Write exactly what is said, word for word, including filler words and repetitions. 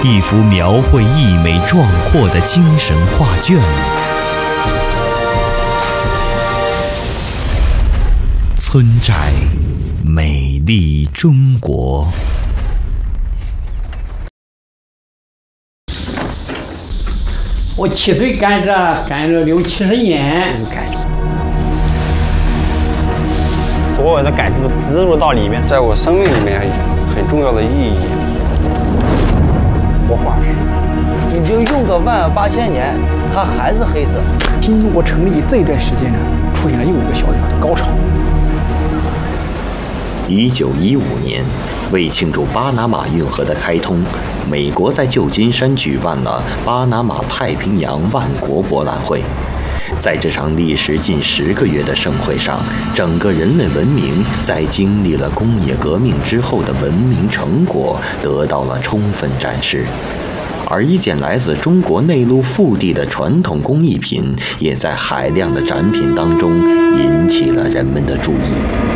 一幅描绘溢美壮阔的精神画卷。村寨，美丽中国。 我七岁干这，干了六七十年，干。 所有的感情都植入到里面， 在我生命里面很重要的意义。 活化石已经用个万八千年，它还是黑色。 新中国成立这一段时间呢，出现了又一个小小的高潮。 一九一五年，为庆祝巴拿马运河的开通，美国在旧金山举办了巴拿马太平洋万国博览会。在这场历时近十个月的盛会上，整个人类文明在经历了工业革命之后的文明成果得到了充分展示，而一件来自中国内陆腹地的传统工艺品，也在海量的展品当中引起了人们的注意。